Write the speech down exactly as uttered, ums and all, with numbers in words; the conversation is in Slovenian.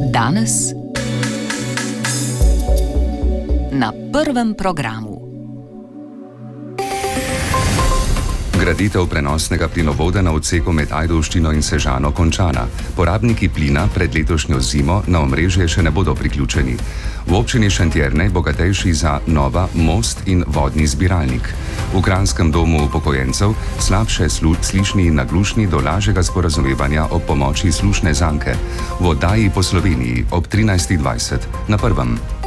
Danes na prvem programu. Graditev prenosnega plinovoda na odseku med Ajdovščino in Sežano končana. Porabniki plina pred letošnjo zimo na omrežje še ne bodo priključeni. V občini Šentjernej bogatejši za nova most in vodni zbiralnik. V Kranjskem domu upokojencev slabše slu, slišni in naglušni do lažjega sporazumevanja ob pomoči slušne zanke. V oddaji po Sloveniji ob trinajstih dvajset na prvem.